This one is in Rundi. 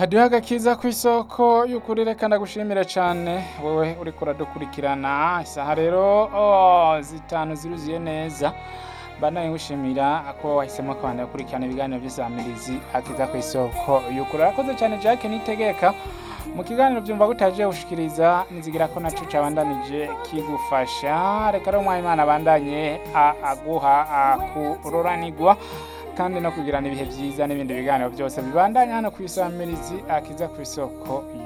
Hadiho agakiza kw'isoko y'ukuri reka ndagushimira cane wewe uriko uradukurikirana isaha rero zitanu ziruziye neza banaye ngushimira ko wahisemo kwanda gukurikirana ibiganiro vy'isamirizi akiza kw'isoko y'ukuri urakoze cane Jacques Nitegeka mu kiganiro vyumva gutaje ushikiriza nizigira ko naco cabandanije kigufasha reka rero Imana bandanye aguha kuroranirwa kandi no kugirana ibihe vyiza n'ibindi biganiro byose bibandanya hano kw'isamirizi akiza kw'isoko